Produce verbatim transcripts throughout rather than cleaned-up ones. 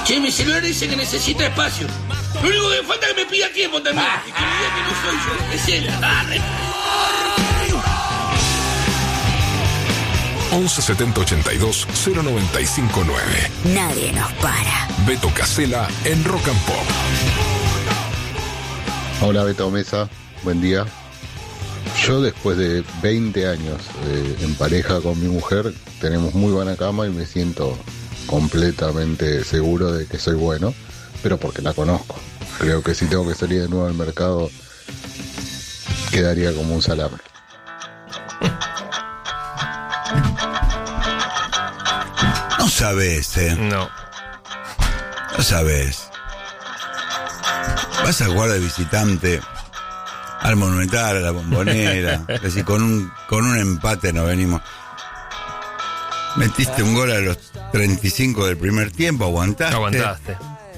Che, mi celular dice que necesita espacio. Lo único que falta es que me pida tiempo también. Ah. Y que me diga que no soy yo, es él. Ah, re... once setenta ochenta y dos cero noventa y cinco nueve. Nadie nos para. Beto Casella en Rock and Pop. Hola Beto Mesa, buen día. Yo después de veinte años eh, en pareja con mi mujer, tenemos muy buena cama y me siento completamente seguro de que soy bueno, pero porque la conozco. Creo que si tengo que salir de nuevo al mercado, quedaría como un salame. No sabes, ¿eh? No. No sabes. Vas a jugar de visitante al Monumental, a la Bombonera. Es decir, con un, con un empate nos venimos. Metiste un gol a los treinta y cinco del primer tiempo, aguantaste. Aguantaste.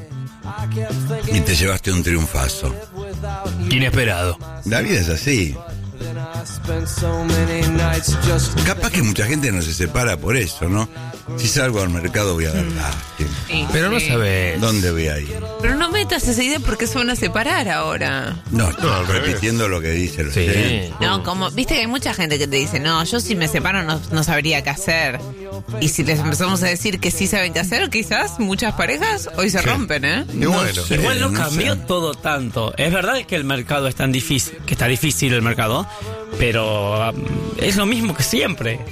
Y te llevaste un triunfazo. Inesperado. La vida es así. Capaz que mucha gente no se separa por eso, ¿no? Si salgo al mercado voy a dar lástima. Sí, Pero no sí. sabes. ¿Dónde voy a ir? Pero no metas esa idea porque se van a separar ahora. No, No, al revés. repitiendo lo que dice el Sí. oyente. No, como, viste que hay mucha gente que te dice, no, yo si me separo no, no sabría qué hacer. Y si les empezamos a decir que sí saben qué hacer, quizás muchas parejas hoy se rompen, ¿eh? Y bueno. sé, Igual no, no cambió sé. todo tanto. Es verdad que el mercado es tan difícil, que está difícil el mercado, pero um, es lo mismo que siempre.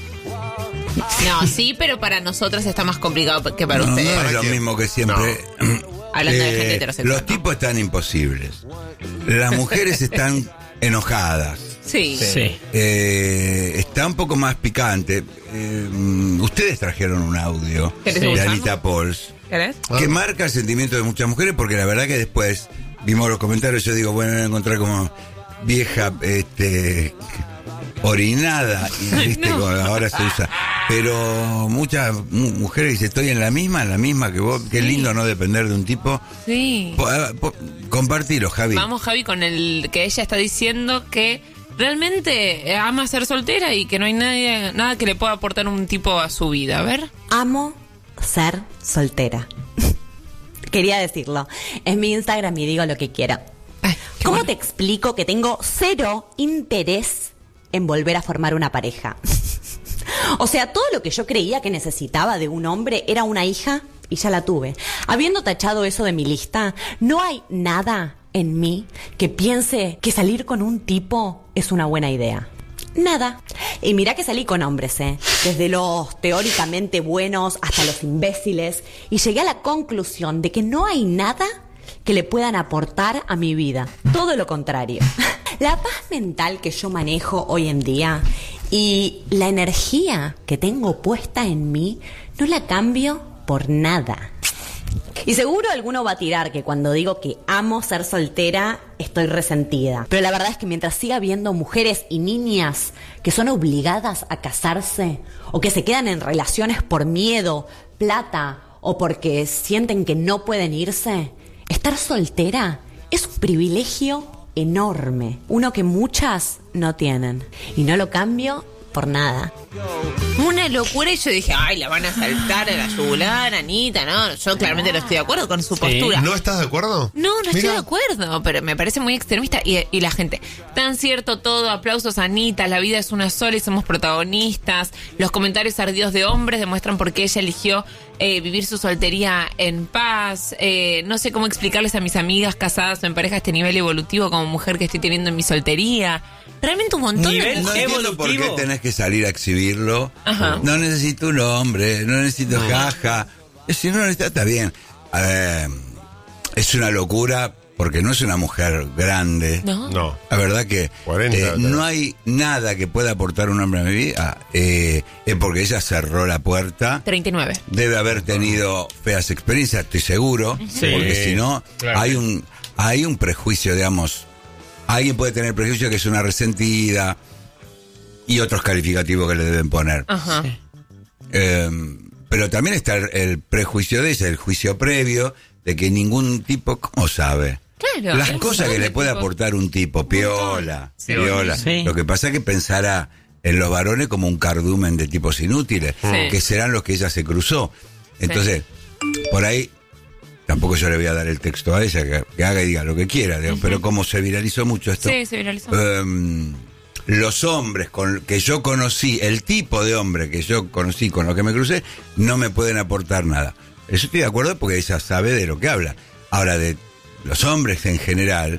No, sí, pero para nosotros está más complicado que para No, ustedes. no es lo mismo que siempre. Hablando de Eh, gente heterosexual. Los tipos están imposibles. Las mujeres están enojadas. Sí. Sí. Eh, está un poco más picante. Eh, mm, ustedes trajeron un audio ¿Querés de escucharlo? Anita Pols ¿Querés? que marca el sentimiento de muchas mujeres, porque la verdad que después vimos los comentarios, yo digo, bueno, voy a encontrar como vieja este orinada, y viste, No. como ahora se usa. Pero muchas mu- mujeres dicen, estoy en la misma, en la misma que vos, qué lindo no depender de un tipo. Sí. Po- ah, po- compartilo, Javi. Vamos, Javi, con el que ella está diciendo que realmente ama ser soltera y que no hay nadie, nada que le pueda aportar un tipo a su vida. A ver. Amo ser soltera. Quería decirlo. Es mi Instagram y digo lo que quiero. Ay, qué ¿Cómo bueno. te explico que tengo cero interés en volver a formar una pareja? O sea, todo lo que yo creía que necesitaba de un hombre era una hija y ya la tuve. Habiendo tachado eso de mi lista, no hay nada en mí que piense que salir con un tipo es una buena idea. Nada. Y mirá que salí con hombres, ¿eh? Desde los teóricamente buenos hasta los imbéciles. Y llegué a la conclusión de que no hay nada que le puedan aportar a mi vida. Todo lo contrario. La paz mental que yo manejo hoy en día y la energía que tengo puesta en mí no la cambio por nada. Y seguro alguno va a tirar que cuando digo que amo ser soltera estoy resentida. Pero la verdad es que mientras siga habiendo mujeres y niñas que son obligadas a casarse o que se quedan en relaciones por miedo, plata o porque sienten que no pueden irse, estar soltera es un privilegio enorme, uno que muchas no tienen. Y no lo cambio por nada. Una locura, y yo dije, ay, la van a saltar a la yugular, Anita, ¿no? Yo claramente no estoy de acuerdo con su postura. ¿No estás de acuerdo? No, no estoy Mira. de acuerdo, pero me parece muy extremista. Y, y la gente, tan cierto todo, aplausos a Anita, la vida es una sola y somos protagonistas. Los comentarios ardidos de hombres demuestran por qué ella eligió eh, vivir su soltería en paz. Eh, no sé cómo explicarles a mis amigas casadas o en pareja este nivel evolutivo como mujer que estoy teniendo en mi soltería. Realmente un montón Nivel de No mujeres. entiendo por qué evolutivo. tenés que salir a exhibirlo. Ajá. No necesito un hombre, no necesito jaja. Si no necesita, está bien. Eh, es una locura porque no es una mujer grande. ¿No? No. La verdad que cuarenta, eh, tal. no hay nada que pueda aportar un hombre a mi vida. Eh, es porque ella cerró la puerta. treinta y nueve. Debe haber tenido feas experiencias, estoy seguro. Sí. Porque si no, Claro. hay un hay un prejuicio, digamos. Alguien puede tener prejuicio que es una resentida y otros calificativos que le deben poner. Ajá. Eh, pero también está el, el prejuicio de ella, el juicio previo de que ningún tipo, ¿cómo sabe? Claro. Las hay un cosas montón que de le puede tipos. aportar un tipo, piola, Sí. piola. Sí. Lo que pasa es que pensará en los varones como un cardumen de tipos inútiles, Sí. que serán los que ella se cruzó. Entonces, por ahí tampoco yo le voy a dar el texto a ella, que, que haga y diga lo que quiera, digo, Ujú. pero como se viralizó mucho esto, Sí, se viralizó. em, los hombres con que yo conocí, el tipo de hombre que yo conocí, con lo que me crucé, no me pueden aportar nada. Eso estoy de acuerdo porque ella sabe de lo que habla. Ahora, de los hombres en general,